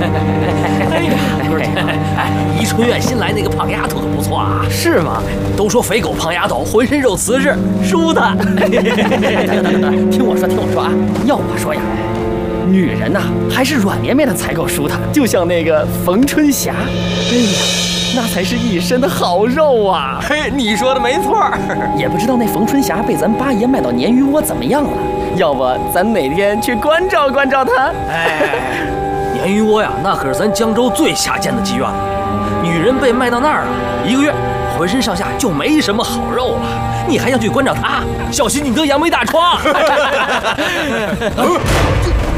宜春院新来那个胖丫头可不错啊。 是吗？ 都说肥狗胖丫头浑身肉瓷实，舒坦。 听我说啊，要我说呀，女人呐，还是软绵绵的才够舒坦，就像那个冯春霞，哎呀，那才是一身的好肉啊！ 嘿，你说的没错。 也不知道那冯春霞被咱八爷卖到鲶鱼窝怎么样了，要不咱哪天去关照关照她？ 哎，鲶鱼窝呀，那可是咱江州最下贱的妓院了。女人被卖到那儿了，1个月，浑身上下就没什么好肉了，你还想去关照她？小心你得杨梅大疮！